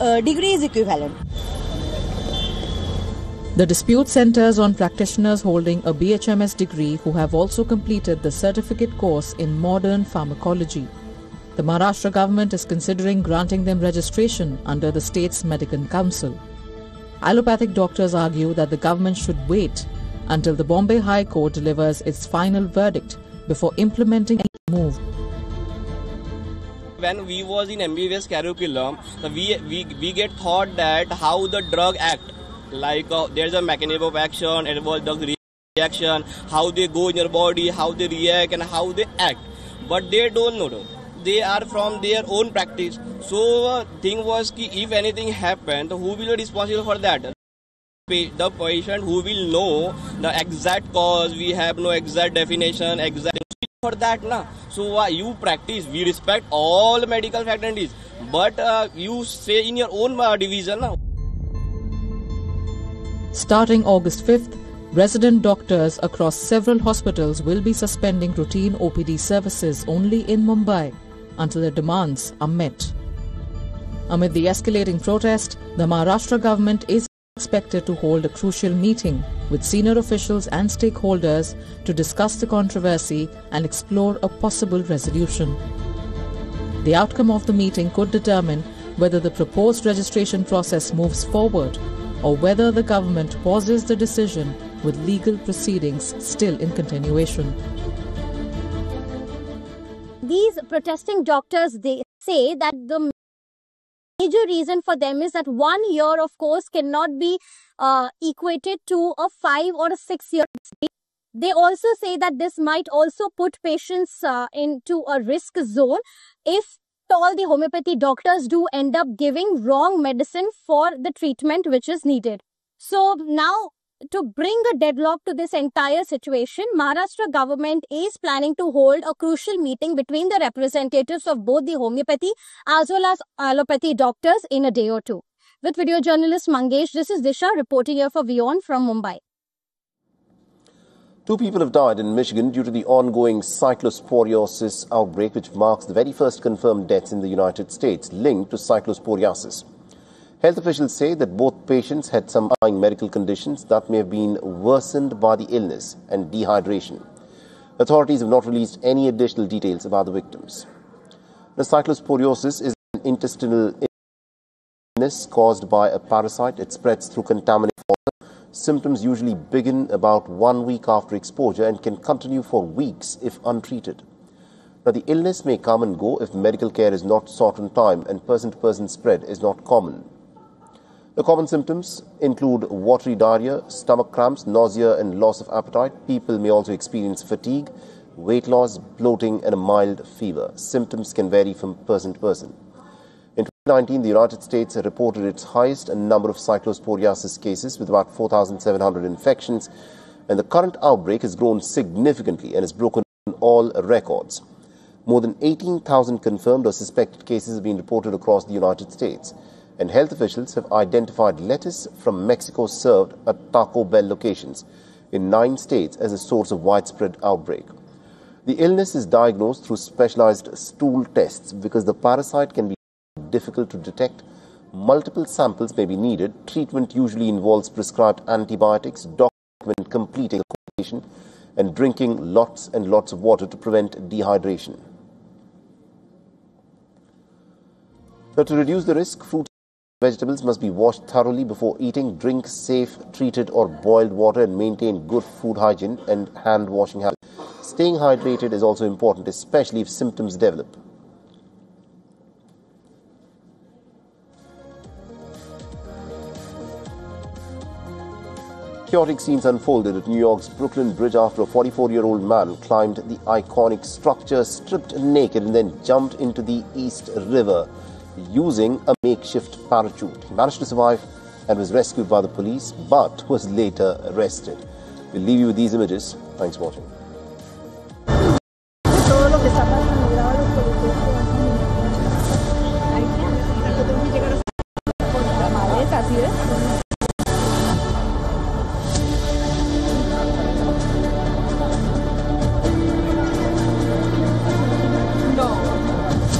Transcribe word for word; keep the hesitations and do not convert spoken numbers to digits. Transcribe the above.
uh, degree is equivalent. The dispute centers on practitioners holding a B H M S degree who have also completed the certificate course in modern pharmacology. The Maharashtra government is considering granting them registration under the state's medical council. Allopathic doctors argue that the government should wait until the Bombay High Court delivers its final verdict before implementing any move. When we was in M B B S curriculum, we, we, we get thought that how the drug act, like uh, there's a mechanism of action, it was drug reaction, how they go in your body, how they react and how they act. But they don't know. They are from their own practice. So uh, thing was ki if anything happened, who will be responsible for that? The patient who will know the exact cause. We have no exact definition, exact for that na. So uh, you practice. We respect all medical fraternities, but uh, you say in your own uh, division na. Starting August fifth, resident doctors across several hospitals will be suspending routine O P D services only in Mumbai until their demands are met. Amid the escalating protest, the Maharashtra government is expected to hold a crucial meeting with senior officials and stakeholders to discuss the controversy and explore a possible resolution. The outcome of the meeting could determine whether the proposed registration process moves forward or whether the government pauses the decision with legal proceedings still in continuation. These protesting doctors, they say that the major reason for them is that one year of course cannot be uh, equated to a five or a six year. They also say that this might also put patients uh, into a risk zone if all the homeopathy doctors do end up giving wrong medicine for the treatment which is needed. So now, to bring a deadlock to this entire situation, Maharashtra government is planning to hold a crucial meeting between the representatives of both the homeopathy as well as allopathy doctors in a day or two. With video journalist Mangesh, this is Disha reporting here for WION from Mumbai. Two people have died in Michigan due to the ongoing cyclosporiosis outbreak, which marks the very first confirmed deaths in the United States linked to cyclosporiasis. Health officials say that both patients had some underlying medical conditions that may have been worsened by the illness and dehydration. Authorities have not released any additional details about the victims. The cyclosporiosis is an intestinal illness caused by a parasite. It spreads through contaminated water. Symptoms usually begin about one week after exposure and can continue for weeks if untreated. Now, the illness may come and go if medical care is not sought on time and person-to-person spread is not common. The common symptoms include watery diarrhea, stomach cramps, nausea and loss of appetite. People may also experience fatigue, weight loss, bloating and a mild fever. Symptoms can vary from person to person. In twenty nineteen, the United States reported its highest number of cyclosporiasis cases with about four thousand seven hundred infections, and the current outbreak has grown significantly and has broken all records. More than eighteen thousand confirmed or suspected cases have been reported across the United States, and health officials have identified lettuce from Mexico served at Taco Bell locations in nine states as a source of widespread outbreak. The illness is diagnosed through specialized stool tests because the parasite can be difficult to detect. Multiple samples may be needed. Treatment usually involves prescribed antibiotics, document completing a consultation, and drinking lots and lots of water to prevent dehydration. So to reduce the risk, fruit and vegetables must be washed thoroughly before eating. Drink safe, treated or boiled water and maintain good food hygiene and hand washing habits. Staying hydrated is also important, especially if symptoms develop. Chaotic scenes unfolded at New York's Brooklyn Bridge after a forty-four-year-old man climbed the iconic structure stripped naked and then jumped into the East River using a makeshift parachute. He managed to survive and was rescued by the police, but was later arrested. We'll leave you with these images. Thanks for watching.